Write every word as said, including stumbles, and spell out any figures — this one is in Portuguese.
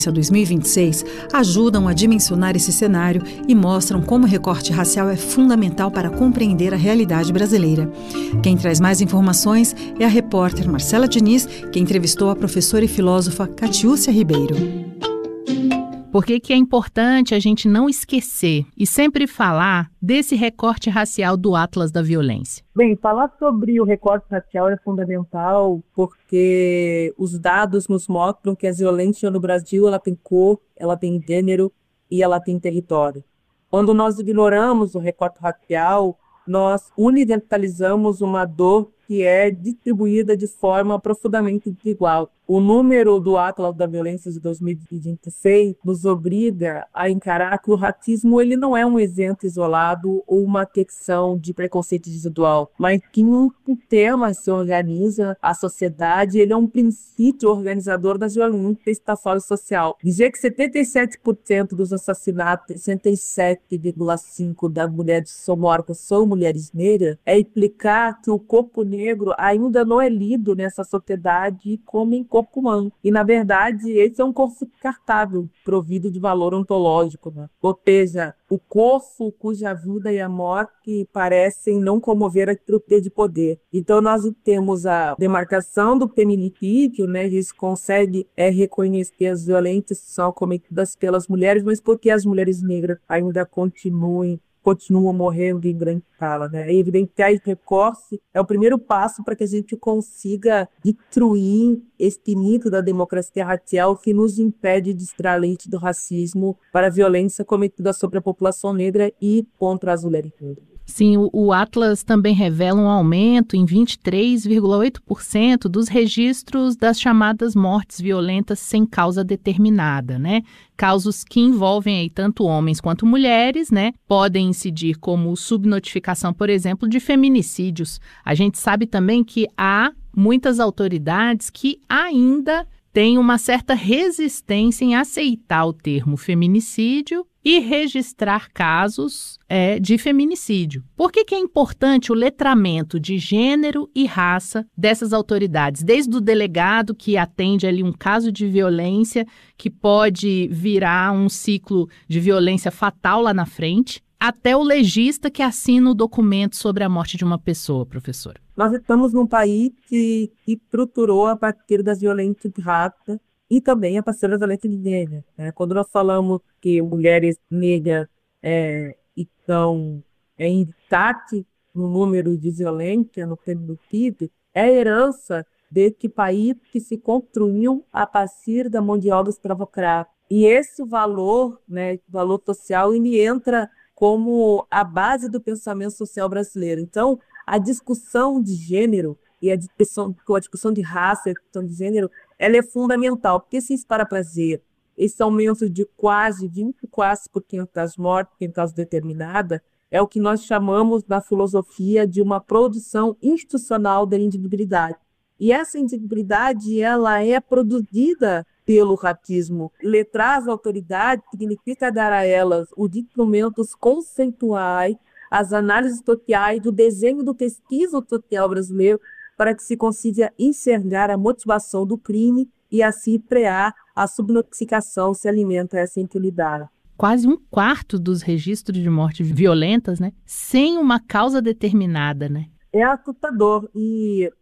dois mil e vinte e seis ajudam a dimensionar esse cenário e mostram como o recorte racial é fundamental para compreender a realidade brasileira. Quem traz mais informações é a repórter Marcela Diniz, que entrevistou a professora e filósofa Catiúcia Ribeiro. Por que que é importante a gente não esquecer e sempre falar desse recorte racial do Atlas da Violência? Bem, falar sobre o recorte racial é fundamental porque os dados nos mostram que a violência no Brasil ela tem cor, ela tem gênero e ela tem território. Quando nós ignoramos o recorte racial, nós universalizamos uma dor que é distribuída de forma profundamente desigual. O número do Atlas da Violência de dois mil e vinte e seis nos obriga a encarar que o racismo ele não é um evento isolado ou uma questão de preconceito individual, mas que um sistema se organiza, a sociedade, ele é um princípio organizador das violências estatal e social. Dizer que setenta e sete por cento dos assassinatos, sessenta e sete vírgula cinco por cento das mulheres que são mortas são mulheres negras, é explicar que o corpo negro ainda não é lido nessa sociedade como em corpo humano. E, na verdade, esse é um corpo descartável, provido de valor ontológico, né? Ou seja, o corpo cuja vida e a morte parecem não comover a estrutura de poder. Então, nós temos a demarcação do feminicídio, né? Isso consegue é, reconhecer as violências que são cometidas pelas mulheres, mas porque as mulheres negras ainda continuem continuam morrendo em grande escala, né? Evidenciar esse recorte é o primeiro passo para que a gente consiga destruir este mito da democracia racial que nos impede de extrair leite do racismo para a violência cometida sobre a população negra e contra as mulheres negras. Sim, o, o Atlas também revela um aumento em vinte e três vírgula oito por cento dos registros das chamadas mortes violentas sem causa determinada, né? Casos que envolvem aí tanto homens quanto mulheres, né? Podem incidir como subnotificação, por exemplo, de feminicídios. A gente sabe também que há muitas autoridades que ainda têm uma certa resistência em aceitar o termo feminicídio e registrar casos é, de feminicídio. Por que que é importante o letramento de gênero e raça dessas autoridades? Desde o delegado que atende ali um caso de violência que pode virar um ciclo de violência fatal lá na frente, até o legista que assina o documento sobre a morte de uma pessoa, professora. Nós estamos num país que, que estruturou a partir das violências de raça e também a partir da violência de gênero, né? Quando nós falamos que mulheres negras é, estão é, em destaque no número de violência, no feminicídio, é a herança desse país que se construiu a partir da mão de obra escravocrata. E esse valor, né, esse valor social, ele entra como a base do pensamento social brasileiro. Então, a discussão de gênero e a discussão, a discussão de raça, a discussão de gênero, ela é fundamental, porque se isso para prazer, esse aumento de quase vinte e quatro por cento das mortes em causa determinada, é o que nós chamamos na filosofia de uma produção institucional da individualidade. E essa individualidade, ela é produzida pelo racismo. Letrar as autoridades significa dar a elas os instrumentos conceituais, as análises sociais, do desenho do pesquisa social brasileiro, para que se consiga enxergar a motivação do crime e assim frear a subnotificação se alimenta essa impunidade. Quase um quarto dos registros de mortes violentas, né, sem uma causa determinada, né? É assustador. E